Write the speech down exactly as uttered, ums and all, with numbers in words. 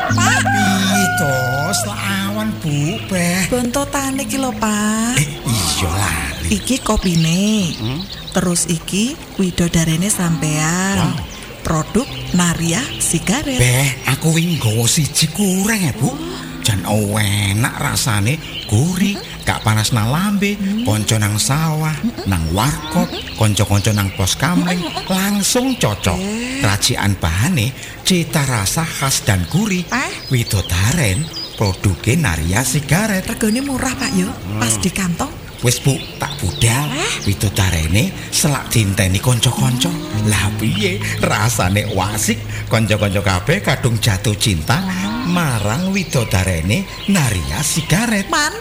Pak, Piye to, selawan Bu, Beh. bontotane iki lho, Pak. Eh, iya lali. Iki kopine. Hmm? Terus iki widodarene sampean. Wow. Produk Naria Sigaret. Beh, aku wingi nggawa siji kurang ya, Bu. Jan enak rasane, gurih, gak panas nang lambe, konco nang sawah, nang warkop, konco-konco nang pos kamling, langsung cocok. Racikan bahane, cita rasa khas dan gurih. Eh? Widodaren, produknya Naria Sigaret. Regane murah, Pak yo. Pas di kantong. Wis Bu, tak budal. Widodarene selak dinteni kanca-kanca. Lah piye rasane wasik, kanca-kanca kabeh kadung jatuh cinta marang widodarene Naria Sigaret. Man